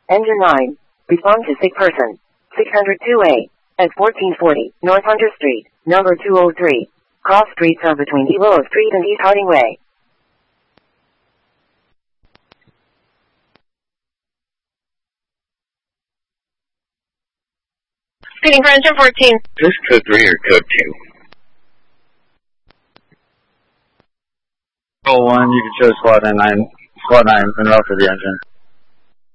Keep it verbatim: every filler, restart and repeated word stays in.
Engine nine. Respond to sick person. six oh two A. At fourteen forty, North Hunter Street, number two oh three. Cross streets are between East Willow Street and East Harding Way. Speeding for engine fourteen. Is this code three or code two? Code one, you can show squad nine, squad nine, and route for the engine.